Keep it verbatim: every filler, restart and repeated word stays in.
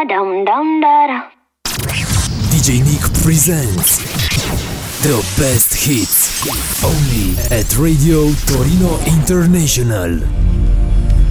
dum dum da da. D J Nick presents the best hits only at Radio Torino International.